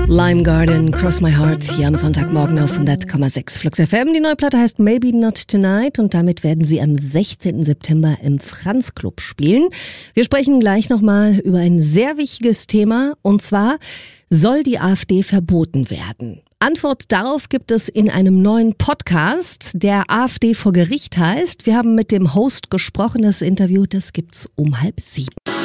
Lime Garden, Cross My Heart, hier am Sonntagmorgen auf 100,6 Flux FM. Die neue Platte heißt Maybe Not Tonight und damit werden sie am 16. September im Franz Club spielen. Wir sprechen gleich nochmal über ein sehr wichtiges Thema und zwar, soll die AfD verboten werden? Antwort darauf gibt es in einem neuen Podcast, der AfD vor Gericht heißt. Wir haben mit dem Host gesprochen, das Interview, das gibt's um 6:30.